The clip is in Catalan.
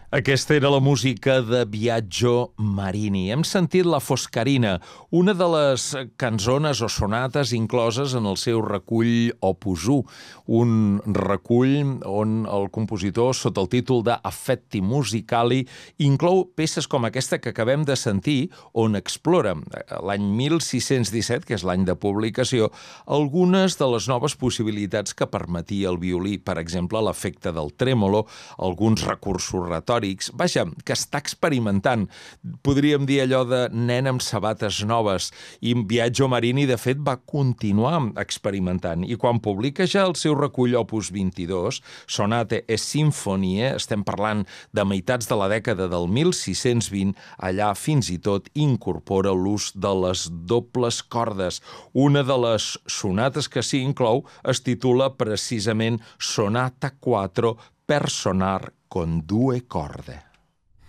Aquesta era la música de Biagio Marini. Hem sentit La Foscarina, una de les canzones o sonates incloses en el seu recull Opus 1, un recull on el compositor, sota el títol de Affetti Musicali, inclou peces com aquesta que acabem de sentir, on explora, l'any 1617, que és l'any de publicació, algunes de les noves possibilitats que permetia el violí, per exemple, l'efecte del trèmolo, alguns recursos retòrics. Vaja, que està experimentant. Podríem dir allò de nen amb sabates noves. I Biagio Marini, de fet, va continuar experimentant. I quan publica ja el seu recull Opus 22, Sonate e Sinfonie, estem parlant de meitats de la dècada del 1620, allà fins i tot incorpora l'ús de les dobles cordes. Una de les sonates que s'hi inclou es titula precisament Sonata 4 per sonar con due corde.